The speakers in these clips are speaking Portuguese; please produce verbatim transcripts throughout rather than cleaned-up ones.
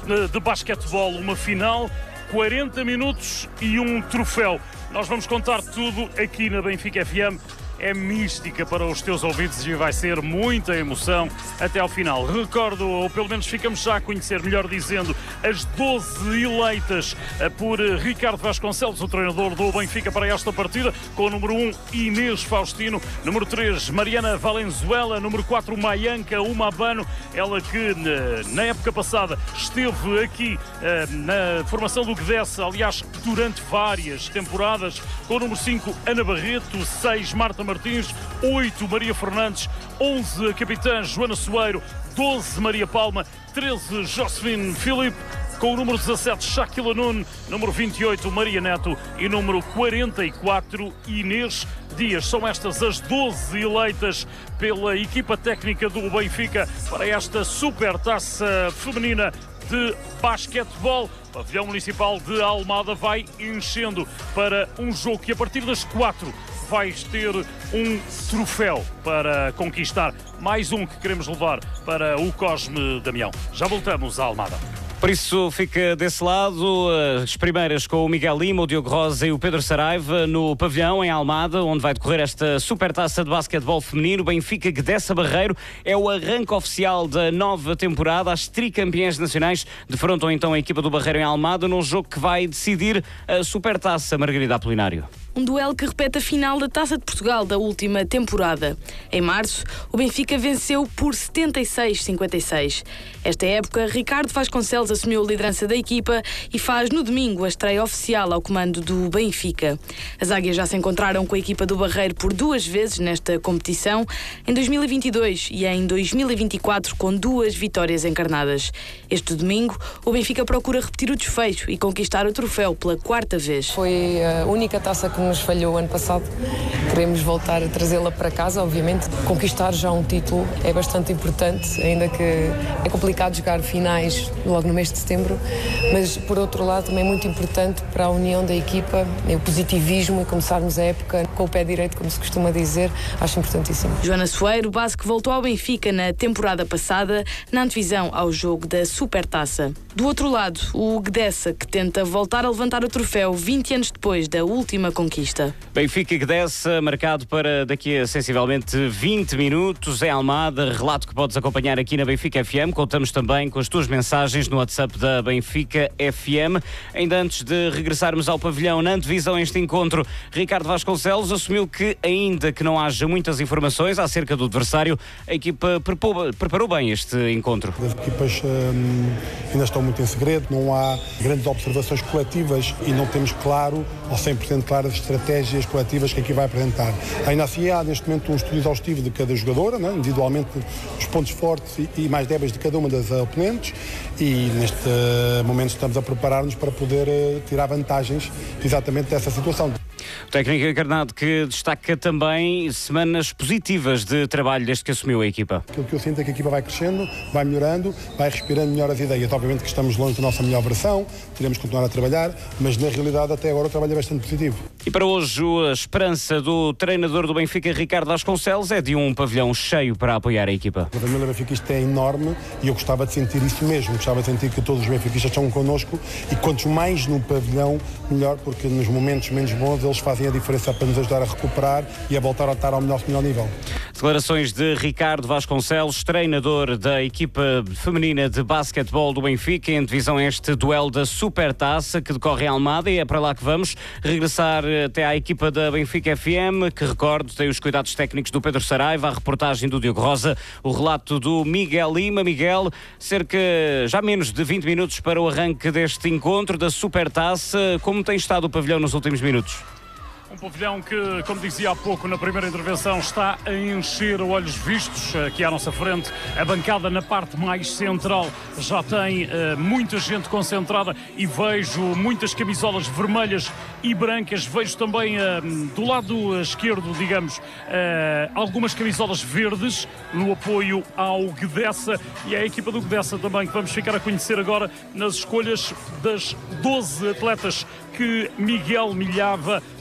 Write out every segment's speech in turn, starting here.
de basquetebol, uma final, quarenta minutos e um troféu. Nós vamos contar tudo aqui na Benfica F M. É mística para os teus ouvidos e vai ser muita emoção até ao final. Recordo, ou pelo menos ficamos já a conhecer, melhor dizendo, as doze eleitas por Ricardo Vasconcelos, o treinador do Benfica, para esta partida, com o número um, Inês Faustino, número três, Mariana Valenzuela, número quatro, Maianca Umabano, ela que na época passada esteve aqui na formação do Gdessa, aliás, durante várias temporadas, com o número cinco, Ana Barreto, seis, Marta Martins, oito, Maria Fernandes, onze, a capitã Joana Soeiro, doze, Maria Palma, treze, Josephine Filipe, com o número dezassete, Shaquila Nuno, número vinte e oito, Maria Neto e número quarenta e quatro, Inês Dias. São estas as doze eleitas pela equipa técnica do Benfica para esta supertaça feminina de basquetebol. O pavilhão municipal de Almada vai enchendo para um jogo que a partir das quatro vais ter um troféu para conquistar, mais um que queremos levar para o Cosme Damião. Já voltamos à Almada. Por isso fica desse lado as primeiras com o Miguel Lima, o Diogo Rosa e o Pedro Saraiva no pavilhão em Almada, onde vai decorrer esta supertaça de basquetebol feminino. Benfica Gdessa Barreiro é o arranque oficial da nova temporada. As tricampeãs nacionais defrontam então a equipa do Barreiro em Almada num jogo que vai decidir a supertaça. Margarida Apolinário. Um duelo que repete a final da Taça de Portugal da última temporada. Em março, o Benfica venceu por setenta e seis a cinquenta e seis. Esta época, Ricardo Vasconcelos assumiu a liderança da equipa e faz no domingo a estreia oficial ao comando do Benfica. As águias já se encontraram com a equipa do Barreiro por duas vezes nesta competição, em dois mil e vinte e dois e em dois mil e vinte e quatro, com duas vitórias encarnadas. Este domingo, o Benfica procura repetir o desfecho e conquistar o troféu pela quarta vez. Foi a única taça que nos falhou ano passado. Queremos voltar a trazê-la para casa, obviamente. Conquistar já um título é bastante importante, ainda que é complicado jogar finais logo no mês de setembro, mas por outro lado também é muito importante para a união da equipa, o positivismo e começarmos a época com o pé direito, como se costuma dizer, acho importantíssimo. Joana Soeiro, base que voltou ao Benfica na temporada passada, na antevisão ao jogo da Supertaça. Do outro lado, o Gdessa, que tenta voltar a levantar o troféu vinte anos depois da última conquista. Benfica Gdessa, marcado para daqui a sensivelmente vinte minutos, em Almada. Relato que podes acompanhar aqui na Benfica F M. Contamos também com as tuas mensagens no WhatsApp da Benfica F M. Ainda antes de regressarmos ao pavilhão, na antevisão a este encontro, Ricardo Vasconcelos assumiu que, ainda que não haja muitas informações acerca do adversário, a equipa preparou bem este encontro. As equipas hum, ainda estão muito em segredo, não há grandes observações coletivas e não temos claro, ao cem por cento claro, as estratégias coletivas que aqui vai apresentar. Ainda assim há neste momento um estudo exaustivo de cada jogadora, né? Individualmente os pontos fortes e, e mais débeis de cada uma das oponentes, e neste uh, momento estamos a preparar-nos para poder uh, tirar vantagens exatamente dessa situação. O técnico encarnado que destaca também semanas positivas de trabalho desde que assumiu a equipa. Aquilo que eu sinto é que a equipa vai crescendo, vai melhorando, vai respirando melhor as ideias. Obviamente que estamos longe da nossa melhor versão, teremos que continuar a trabalhar, mas na realidade até agora o trabalho é bastante positivo. E para hoje a esperança do treinador do Benfica, Ricardo Vasconcelos, é de um pavilhão cheio para apoiar a equipa. A família benfiquista é enorme e eu gostava de sentir isso mesmo, gostava de sentir que todos os benfiquistas estão connosco e quantos mais no pavilhão, melhor, porque nos momentos menos bons eles fazem a diferença para nos ajudar a recuperar e a voltar a estar ao nosso melhor nível. Declarações de Ricardo Vasconcelos, treinador da equipa feminina de basquetebol do Benfica, em divisão este duelo da Supertaça que decorre em Almada, e é para lá que vamos regressar até à equipa da Benfica F M, que recordo tem os cuidados técnicos do Pedro Saraiva, a reportagem do Diogo Rosa, o relato do Miguel Lima. Miguel, cerca já menos de vinte minutos para o arranque deste encontro da Supertaça. Como tem estado o pavilhão nos últimos minutos? Um pavilhão que, como dizia há pouco na primeira intervenção, está a encher olhos vistos. Aqui à nossa frente, a bancada na parte mais central já tem uh, muita gente concentrada e vejo muitas camisolas vermelhas e brancas. Vejo também uh, do lado esquerdo, digamos, uh, algumas camisolas verdes no apoio ao Gdessa, e é a equipa do Gdessa também que vamos ficar a conhecer agora nas escolhas das doze atletas que Miguel Milhava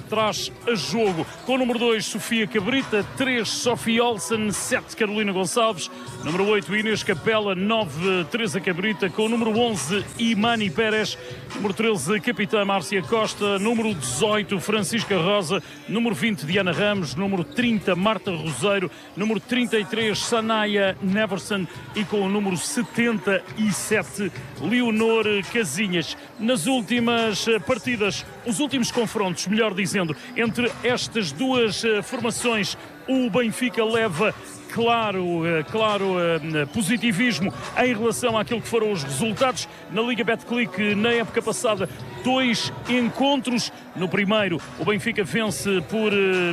traz a jogo. Com o número dois, Sofia Cabrita, três, Sofia Olsen, sete, Carolina Gonçalves, número oito, Inês Capela, nove, Teresa Cabrita, com o número onze, Imani Pérez, número treze, Capitã Márcia Costa, número dezoito, Francisca Rosa, número vinte, Diana Ramos, número trinta, Marta Roseiro, número trinta e três, Sanaya Neverson e com o número setenta e sete, Leonor Casinhas. Nas últimas partidas, os últimos confrontos, melhor dizendo, entre estas duas formações, o Benfica leva claro, claro positivismo em relação àquilo que foram os resultados. Na Liga Betclic, na época passada, dois encontros. No primeiro, o Benfica vence por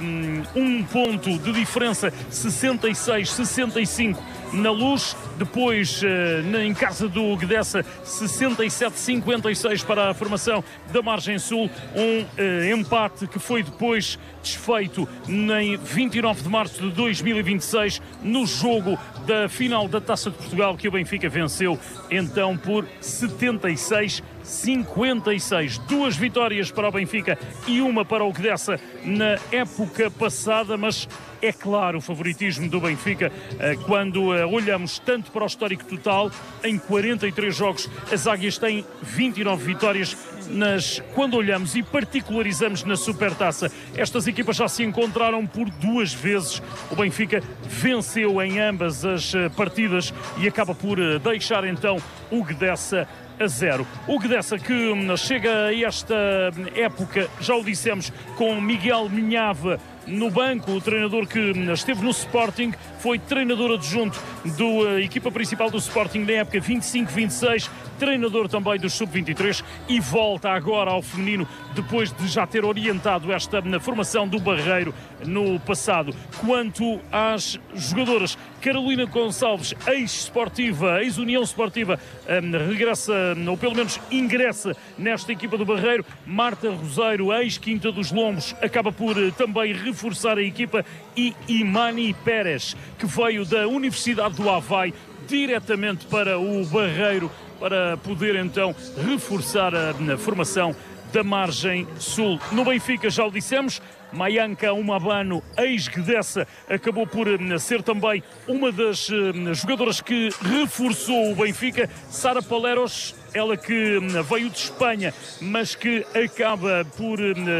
um ponto de diferença, sessenta e seis a sessenta e cinco na Luz. Depois, em casa do Gdessa, sessenta e sete a cinquenta e seis para a formação da Margem Sul. Um empate que foi depois desfeito em vinte e nove de março de dois mil e vinte e seis, no jogo da final da Taça de Portugal, que o Benfica venceu então por setenta e seis a cinquenta e seis. Duas vitórias para o Benfica e uma para o Gdessa na época passada, mas é claro o favoritismo do Benfica quando olhamos tanto para o histórico total. Em quarenta e três jogos, as Águias têm vinte e nove vitórias. Nas, quando olhamos e particularizamos na Supertaça, estas equipas já se encontraram por duas vezes. O Benfica venceu em ambas as partidas e acaba por deixar então o Gdessa a zero. O Gdessa que chega a esta época, já o dissemos, com Miguel Minhava no banco, o treinador que esteve no Sporting, foi treinador adjunto da equipa principal do Sporting na época vinte e cinco vinte e seis, treinador também do sub vinte e três e volta agora ao feminino depois de já ter orientado esta na formação do Barreiro no passado. Quanto às jogadoras, Carolina Gonçalves, ex-Sportiva, ex-União Sportiva, um, regressa, ou pelo menos ingressa nesta equipa do Barreiro. Marta Roseiro, ex-Quinta dos Lombos, acaba por uh, também reforçar a equipa, e Imani Pérez, que veio da Universidade do Havaí diretamente para o Barreiro, para poder então reforçar a, a formação da Margem Sul. No Benfica, já o dissemos, Mayanka Umabano, ex-Gdessa, acabou por ser também uma das jogadoras que reforçou o Benfica. Sara Paleros, ela que veio de Espanha, mas que acaba por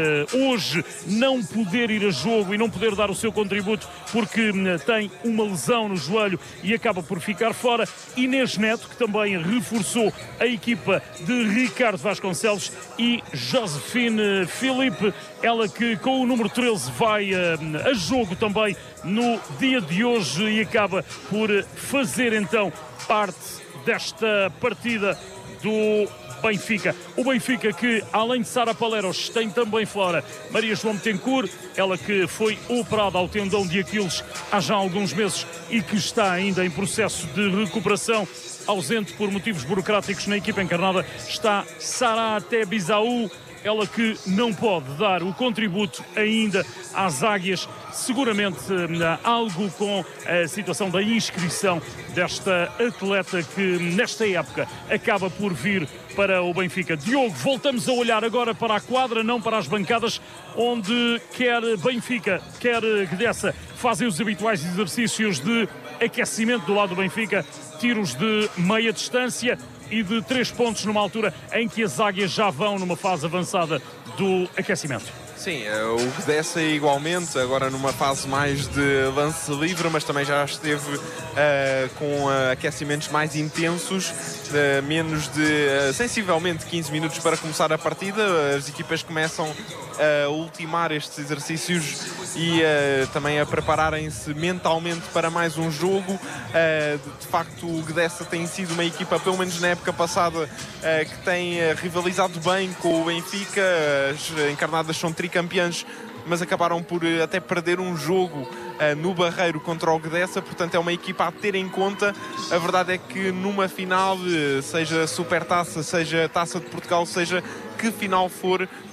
hoje não poder ir a jogo e não poder dar o seu contributo porque tem uma lesão no joelho e acaba por ficar fora. Inês Neto, que também reforçou a equipa de Ricardo Vasconcelos, e Josefine Filipe, ela que com o número treze vai a, a jogo também no dia de hoje e acaba por fazer então parte desta partida do Benfica. O Benfica que, além de Sara Paleros, tem também fora Maria João Betancourt, ela que foi operada ao tendão de Aquiles há já alguns meses e que está ainda em processo de recuperação. Ausente por motivos burocráticos na equipa encarnada está Sara Tebizaú, ela que não pode dar o contributo ainda às Águias, seguramente algo com a situação da inscrição desta atleta que nesta época acaba por vir para o Benfica. Diogo, voltamos a olhar agora para a quadra, não para as bancadas, onde quer Benfica, quer Gdessa fazem os habituais exercícios de aquecimento do lado do Benfica, tiros de meia distância e de três pontos numa altura em que as Águias já vão numa fase avançada do aquecimento. Sim, o Gdessa igualmente, agora numa fase mais de lance livre, mas também já esteve uh, com uh, aquecimentos mais intensos, uh, menos de uh, sensivelmente quinze minutos para começar a partida. As equipas começam a ultimar estes exercícios e uh, também a prepararem-se mentalmente para mais um jogo. Uh, de facto, o Gdessa tem sido uma equipa, pelo menos na época passada, uh, que tem uh, rivalizado bem com o Benfica. As encarnadas são tricampeãs, mas acabaram por até perder um jogo uh, no Barreiro contra o Gdessa, portanto é uma equipa a ter em conta. A verdade é que numa final, seja Supertaça, seja Taça de Portugal, seja que final for,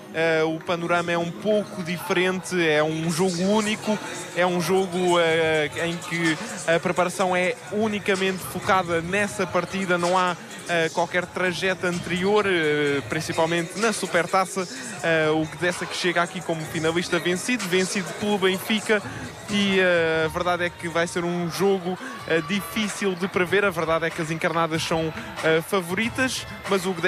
uh, o panorama é um pouco diferente, é um jogo único, é um jogo uh, em que a preparação é unicamente focada nessa partida, não há uh, qualquer trajeto anterior, uh, principalmente na Supertaça. Uh, o Gdessa que chega aqui como finalista vencido, vencido pelo Benfica, e uh, a verdade é que vai ser um jogo uh, difícil de prever. A verdade é que as encarnadas são uh, favoritas, mas o Gdessa